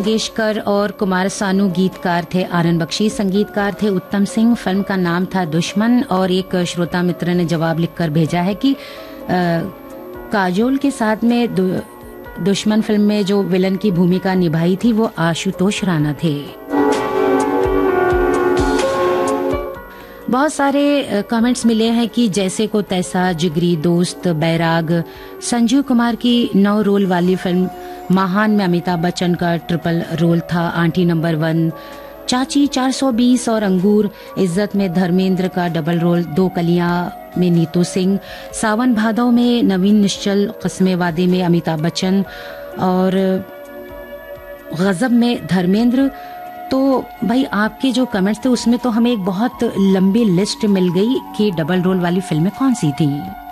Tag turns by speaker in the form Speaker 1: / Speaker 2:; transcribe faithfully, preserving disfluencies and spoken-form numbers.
Speaker 1: मंगेशकर और कुमार सानू गीतकार थे, आनंद बख्शी संगीतकार थे, उत्तम सिंह। फिल्म का नाम था दुश्मन। और एक श्रोता मित्र ने जवाब लिखकर भेजा है कि आ, काजोल के साथ में दु, दुश्मन फिल्म में जो विलन की भूमिका निभाई थी वो आशुतोष राणा थे। बहुत सारे कमेंट्स मिले हैं कि जैसे को तैसा, जिगरी दोस्त, बैराग, संजीव कुमार की नौ रोल वाली फिल्म महान में अमिताभ बच्चन का ट्रिपल रोल था, आंटी नंबर वन, चाची चार सौ बीस और अंगूर, इज्जत में धर्मेंद्र का डबल रोल, दो कलियां में नीतू सिंह, सावन भादव में नवीन निश्चल, कस्मे वादे में अमिताभ बच्चन और गजब में धर्मेंद्र। तो भाई आपके जो कमेंट्स थे उसमें तो हमें एक बहुत लंबी लिस्ट मिल गई कि डबल रोल वाली फिल्में कौन सी थी।